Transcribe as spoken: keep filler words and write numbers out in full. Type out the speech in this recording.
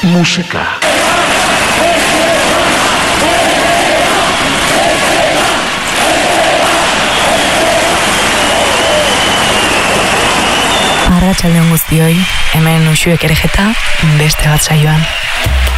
musika. Arratsalde on guztioi, hemen Uxuek Erejeta, beste bat saioan.